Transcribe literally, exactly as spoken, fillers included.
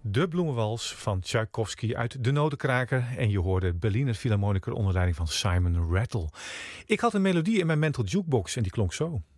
De Bloemenwals van Tchaikovsky uit De Notenkraker. En je hoorde Berliner Philharmoniker onder leiding van Simon Rattle. Ik had een melodie in mijn mental jukebox en die klonk zo.